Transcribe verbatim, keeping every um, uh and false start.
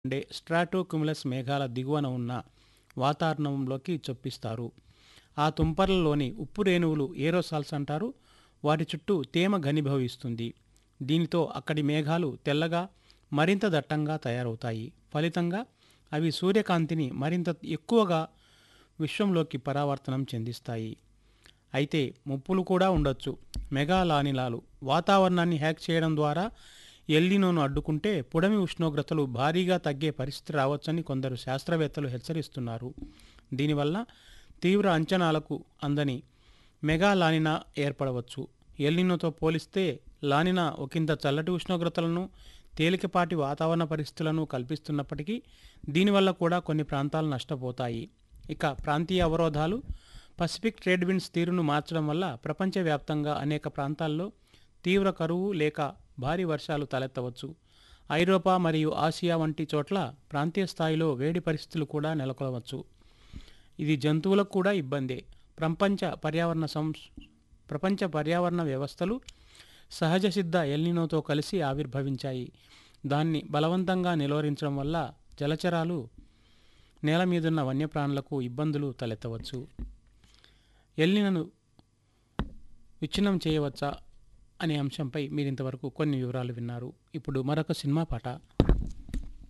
ఉండే స్ట్రాటోక్యుములస్ మేఘాల దిగువన ఉన్న వాతావరణంలోకి చొప్పిస్తారు. ఆ తుంపర్లలోని ఉప్పు రేణువులు ఏరోసాల్స్ అంటారు. వాటి చుట్టూ తేమ ఘనీభవిస్తుంది. దీనితో అక్కడి మేఘాలు తెల్లగా మరింత దట్టంగా తయారవుతాయి. ఫలితంగా అవి సూర్యకాంతిని మరింత ఎక్కువగా విశ్వంలోకి పరావర్తనం చెందిస్తాయి. అయితే ముప్పులు కూడా ఉండొచ్చు. మెగా లానినాలు వాతావరణాన్ని హ్యాక్ చేయడం ద్వారా ఎల్నినోను అడ్డుకుంటే పుడమి ఉష్ణోగ్రతలు భారీగా తగ్గే పరిస్థితి రావచ్చని కొందరు శాస్త్రవేత్తలు హెచ్చరిస్తున్నారు. దీనివల్ల తీవ్ర అంచనాలకు అందని మెగా లానినా ఏర్పడవచ్చు. ఎల్నినోతో పోలిస్తే లానినా ఒకంత చల్లటి ఉష్ణోగ్రతలను, తేలికపాటి వాతావరణ పరిస్థితులను కల్పిస్తున్నప్పటికీ దీనివల్ల కూడా కొన్ని ప్రాంతాలు నష్టపోతాయి. ఇక ప్రాంతీయ అవరోధాలు పసిఫిక్ ట్రేడ్ విండ్స్ తీరును మార్చడం వల్ల ప్రపంచవ్యాప్తంగా అనేక ప్రాంతాల్లో తీవ్ర కరువు లేక భారీ వర్షాలు తలెత్తవచ్చు. ఐరోపా మరియు ఆసియా వంటి చోట్ల ప్రాంతీయ స్థాయిలో వేడి పరిస్థితులు కూడా నెలకొనవచ్చు. ఇది జంతువులకు కూడా ఇబ్బందే. ప్రపంచ పర్యావరణ సంస్ ప్రపంచ పర్యావరణ వ్యవస్థలు సహజ సిద్ధ ఎల్నినోతో కలిసి ఆవిర్భవించాయి. దాన్ని బలవంతంగా నిలువరించడం వల్ల జలచరాలు, నేల మీదున్న వన్యప్రాణులకు ఇబ్బందులు తలెత్తవచ్చు. ఎల్నినోను విచ్ఛిన్నం చేయవచ్చా అనే అంశంపై మీరింతవరకు కొన్ని వివరాలు విన్నారు. ఇప్పుడు మరొక సినిమా పాట.